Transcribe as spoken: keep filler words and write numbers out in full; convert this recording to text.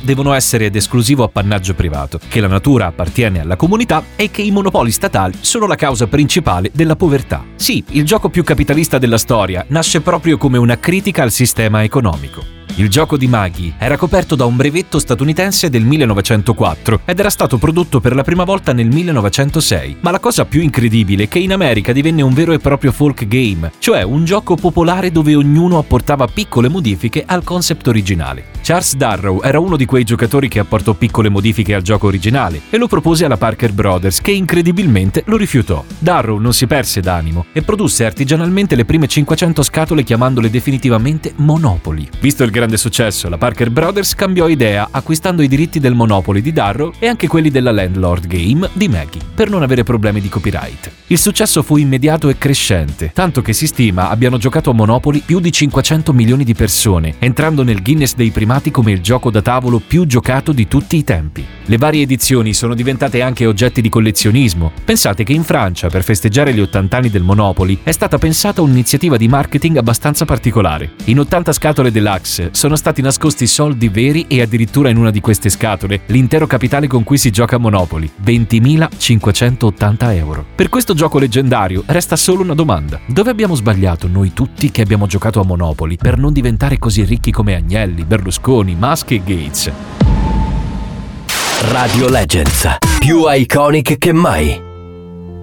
devono essere ed esclusivo appannaggio privato, che la natura appartiene alla comunità e che i monopoli statali sono la causa principale della povertà. Sì, il gioco più capitalista della storia nasce proprio come una critica al sistema economico. Il gioco di maghi era coperto da un brevetto statunitense del millenovecentoquattro ed era stato prodotto per la prima volta nel millenovecentosei, ma la cosa più incredibile è che in America divenne un vero e proprio folk game, cioè un gioco popolare dove ognuno apportava piccole modifiche al concept originale. Charles Darrow era uno di quei giocatori che apportò piccole modifiche al gioco originale e lo propose alla Parker Brothers, che incredibilmente lo rifiutò. Darrow non si perse d'animo e produsse artigianalmente le prime cinquecento scatole chiamandole definitivamente Monopoly. Visto il grande successo, la Parker Brothers cambiò idea acquistando i diritti del Monopoly di Darrow e anche quelli della Landlord Game di Maggie, per non avere problemi di copyright. Il successo fu immediato e crescente, tanto che si stima abbiano giocato a Monopoly più di cinquecento milioni di persone, entrando nel Guinness dei primati come il gioco da tavolo più giocato di tutti i tempi. Le varie edizioni sono diventate anche oggetti di collezionismo. Pensate che in Francia, per festeggiare gli ottanta anni del Monopoly, è stata pensata un'iniziativa di marketing abbastanza particolare. In ottanta scatole deluxe sono stati nascosti soldi veri e addirittura in una di queste scatole l'intero capitale con cui si gioca a Monopoly, ventimilacinquecentottanta euro. Per questo gioco leggendario resta solo una domanda: dove abbiamo sbagliato noi tutti che abbiamo giocato a Monopoly per non diventare così ricchi come Agnelli, Berlusconi, Musk e Gates? Radio Legends, più iconic che mai.